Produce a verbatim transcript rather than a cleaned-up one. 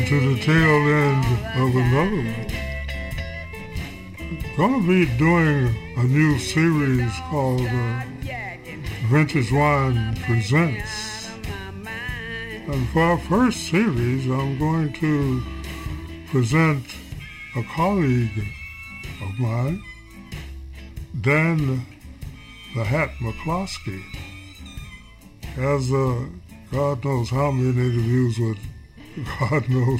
to the tail end of another one. Going to be doing a new series called uh, Vintage Wine Presents. And for our first series, I'm going to present a colleague of mine, Dan the Hat McCloskey. Has uh, God knows how many interviews with God knows